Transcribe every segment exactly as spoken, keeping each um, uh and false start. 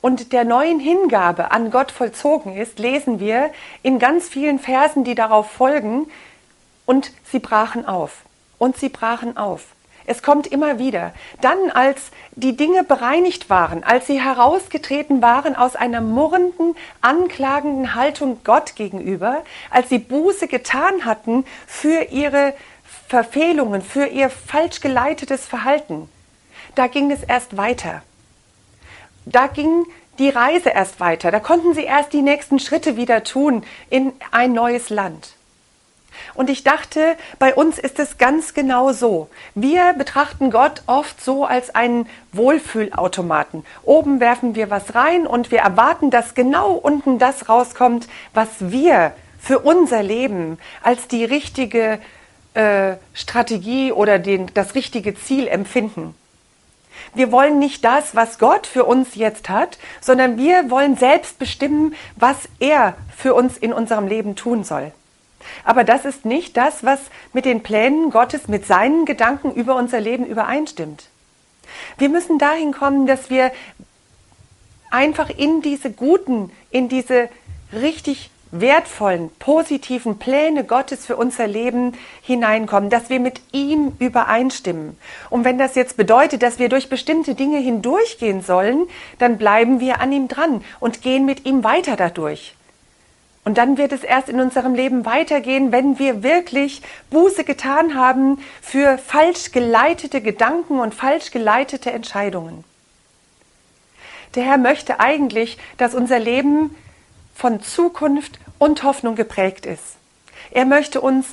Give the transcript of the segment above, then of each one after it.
und der neuen Hingabe an Gott vollzogen ist, lesen wir in ganz vielen Versen, die darauf folgen, und sie brachen auf. Und sie brachen auf. Es kommt immer wieder. Dann, als die Dinge bereinigt waren, als sie herausgetreten waren aus einer murrenden, anklagenden Haltung Gott gegenüber, als sie Buße getan hatten für ihre Verfehlungen, für ihr falsch geleitetes Verhalten, da ging es erst weiter. Da ging die Reise erst weiter. Da konnten sie erst die nächsten Schritte wieder tun in ein neues Land. Und ich dachte, bei uns ist es ganz genau so. Wir betrachten Gott oft so als einen Wohlfühlautomaten. Oben werfen wir was rein und wir erwarten, dass genau unten das rauskommt, was wir für unser Leben als die richtige äh, Strategie oder den, das richtige Ziel empfinden. Wir wollen nicht das, was Gott für uns jetzt hat, sondern wir wollen selbst bestimmen, was er für uns in unserem Leben tun soll. Aber das ist nicht das, was mit den Plänen Gottes, mit seinen Gedanken über unser Leben übereinstimmt. Wir müssen dahin kommen, dass wir einfach in diese guten, in diese richtig wertvollen, positiven Pläne Gottes für unser Leben hineinkommen, dass wir mit ihm übereinstimmen. Und wenn das jetzt bedeutet, dass wir durch bestimmte Dinge hindurchgehen sollen, dann bleiben wir an ihm dran und gehen mit ihm weiter dadurch. Und dann wird es erst in unserem Leben weitergehen, wenn wir wirklich Buße getan haben für falsch geleitete Gedanken und falsch geleitete Entscheidungen. Der Herr möchte eigentlich, dass unser Leben von Zukunft und Hoffnung geprägt ist. Er möchte uns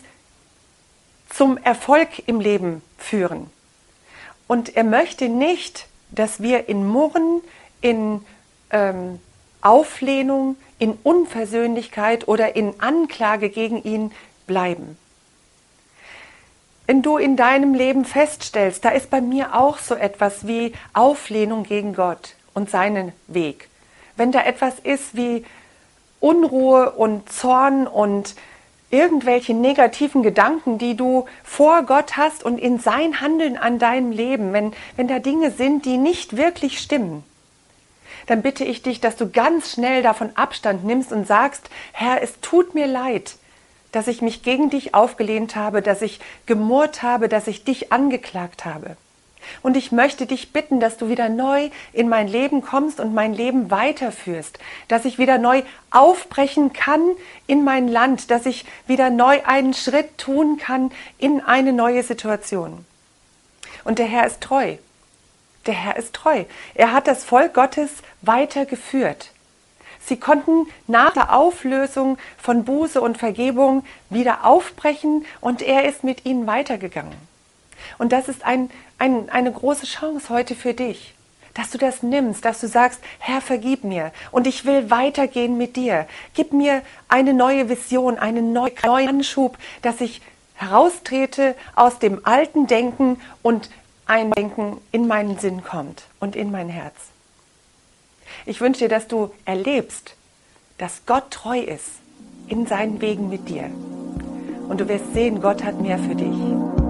zum Erfolg im Leben führen. Und er möchte nicht, dass wir in Murren, in ähm, Auflehnung, in Unversöhnlichkeit oder in Anklage gegen ihn bleiben. Wenn du in deinem Leben feststellst, da ist bei mir auch so etwas wie Auflehnung gegen Gott und seinen Weg. Wenn da etwas ist wie Unruhe und Zorn und irgendwelche negativen Gedanken, die du vor Gott hast und in sein Handeln an deinem Leben, wenn, wenn da Dinge sind, die nicht wirklich stimmen, dann bitte ich dich, dass du ganz schnell davon Abstand nimmst und sagst, Herr, es tut mir leid, dass ich mich gegen dich aufgelehnt habe, dass ich gemurrt habe, dass ich dich angeklagt habe. Und ich möchte dich bitten, dass du wieder neu in mein Leben kommst und mein Leben weiterführst, dass ich wieder neu aufbrechen kann in mein Land, dass ich wieder neu einen Schritt tun kann in eine neue Situation. Und der Herr ist treu. Der Herr ist treu. Er hat das Volk Gottes weitergeführt. Sie konnten nach der Auflösung von Buße und Vergebung wieder aufbrechen und er ist mit ihnen weitergegangen. Und das ist ein, ein, eine große Chance heute für dich, dass du das nimmst, dass du sagst, Herr, vergib mir und ich will weitergehen mit dir. Gib mir eine neue Vision, einen neuen Anschub, dass ich heraustrete aus dem alten Denken und ein Denken in meinen Sinn kommt und in mein Herz. Ich wünsche dir, dass du erlebst, dass Gott treu ist in seinen Wegen mit dir. Und du wirst sehen, Gott hat mehr für dich.